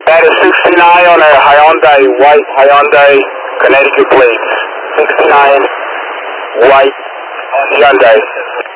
That is 69 on a Hyundai, white Hyundai, Connecticut plate. 69, white Hyundai.